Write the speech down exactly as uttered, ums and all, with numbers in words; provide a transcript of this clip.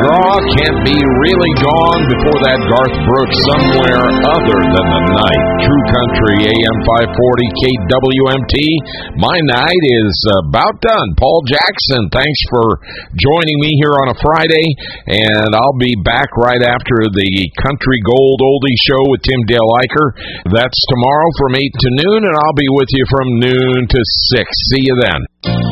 McGraw can't be really gone before that Garth Brooks somewhere other than the night. True Country, A M five forty, K W M T. My night is about done. Paul Jackson, thanks for joining me here on a Friday, and I'll be back right after the Country Gold Oldie Show with Tim Dale Eicher. That's tomorrow from eight to noon, and I'll be with you from noon to six. See you then.